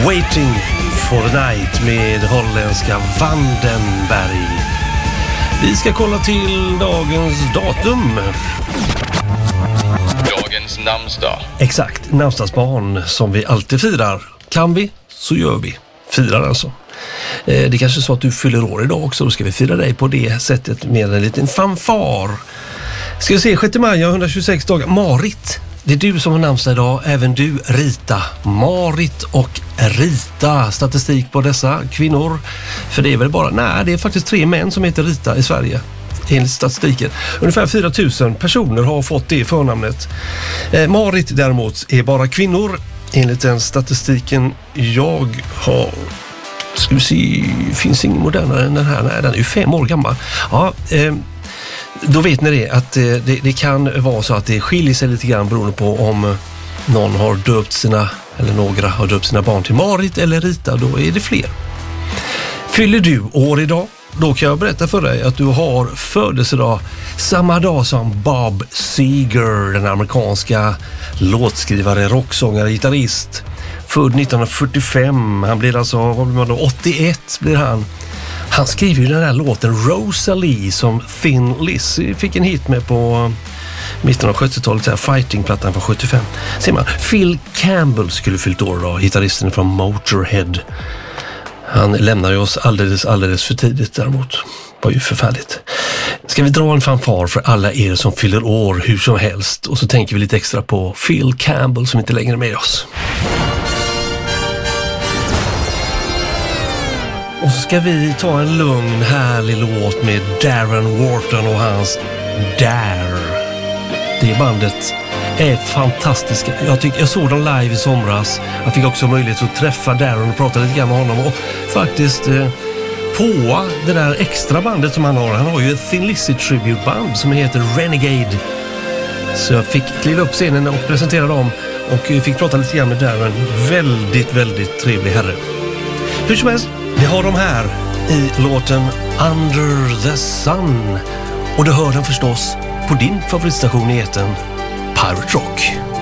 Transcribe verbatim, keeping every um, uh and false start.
Waiting for the night med holländska Vandenberg. Vi ska kolla till dagens datum. Dagens namnsdag. Exakt, namnsdagsbarn som vi alltid firar. Kan vi, så gör vi. Firar alltså. Det är kanske så att du fyller år idag också. Då ska vi fira dig på det sättet med en liten fanfar. Ska vi se, sjätte maj, etthundratjugosex dagar. Marit, det är du som har namnsdag idag. Även du, Rita. Marit och Rita. Statistik på dessa kvinnor. För det är väl bara, nej det är faktiskt tre män som heter Rita i Sverige. Enligt statistiken. Ungefär fyra tusen personer har fått det förnamnet. Eh, Marit däremot är bara kvinnor. Enligt den statistiken jag har. Ska vi se, finns ingen modernare än den här. Nej, den är ju fem år gammal. Ja, eh, då vet ni det att eh, det, det kan vara så att det skiljer sig lite grann beroende på om någon har döpt sina, eller några har döpt sina barn till Marit eller Rita, då är det fler. Fyller du år idag? Då kan jag berätta för dig att du har födelsedag samma dag som Bob Seger, den amerikanska låtskrivare, rocksångare, gitarrist. Född nittonhundrafyrtiofem, han blir alltså, vad blir man då, åttioett blir han. Han skriver ju den här låten Rosalie som Thin Lizzy fick en hit med på mitten av sjuttiotalet, så här fighting-plattan från sjuttiofem. Ser man, Phil Campbell skulle fyllt år då, gitarristen från Motorhead. Han lämnar ju oss alldeles, alldeles för tidigt däremot. Var ju förfärligt. Ska vi dra en fanfar för alla er som fyller år hur som helst. Och så tänker vi lite extra på Phil Campbell som inte längre är med oss. Och så ska vi ta en lugn, härlig låt med Darren Wharton och hans Dare. Det bandet är fantastiska. Jag, tyck, jag såg dem live i somras. Jag fick också möjlighet att träffa Darren och prata lite grann med honom. Och faktiskt eh, på det där extra bandet som han har. Han har ju ett Thin Lizzy tribute-band som heter Renegade. Så jag fick kliva upp scenen och presentera dem. Och fick prata lite grann med Darren. Väldigt, väldigt trevlig herre. Hur som helst, vi har dem här i låten Under the Sun. Och du hör den förstås på din favoritstation i etern, Pirate Rock.